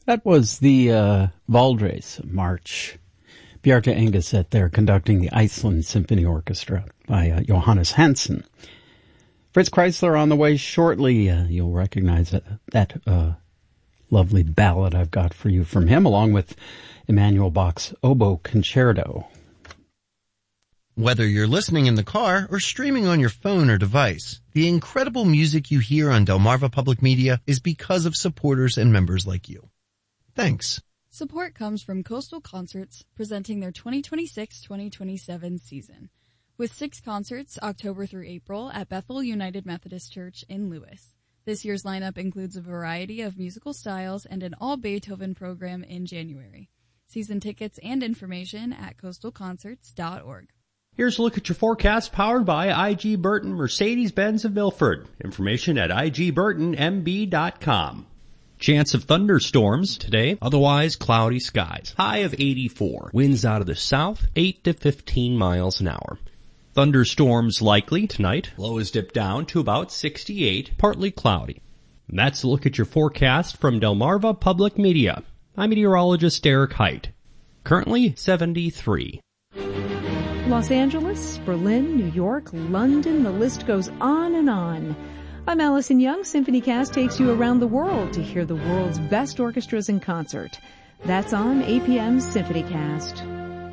That was the Valdres March. Bjarte Engeset there conducting the Iceland Symphony Orchestra by Johannes Hansen. Fritz Kreisler on the way shortly. You'll recognize that lovely ballad I've got for you from him, along with Emanuel Bach's Oboe Concerto. Whether you're listening in the car or streaming on your phone or device, the incredible music you hear on Delmarva Public Media is because of supporters and members like you. Thanks. Support comes from Coastal Concerts, presenting their 2026-2027 season, with 6 concerts October through April at Bethel United Methodist Church in Lewis. This year's lineup includes a variety of musical styles and an all-Beethoven program in January. Season tickets and information at coastalconcerts.org. Here's a look at your forecast powered by IG Burton Mercedes-Benz of Milford. Information at igburtonmb.com. Chance of thunderstorms today, otherwise cloudy skies. High of 84. Winds out of the south, 8 to 15 miles an hour. Thunderstorms likely tonight. Lows dip down to about 68, partly cloudy. And that's a look at your forecast from Delmarva Public Media. I'm meteorologist Derek Height. Currently 73. Los Angeles, Berlin, New York, London, the list goes on and on. I'm Allison Young. SymphonyCast takes you around the world to hear the world's best orchestras in concert. That's on APM's SymphonyCast.